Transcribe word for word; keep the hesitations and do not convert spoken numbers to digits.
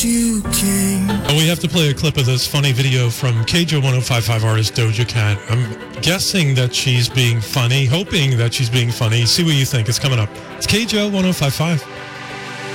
You king. Oh, we have to play a clip of this funny video from K J one oh five point five artist Doja Cat. I'm guessing that she's being funny, hoping that she's being funny. See what you think. It's coming up. It's K J one oh five point five.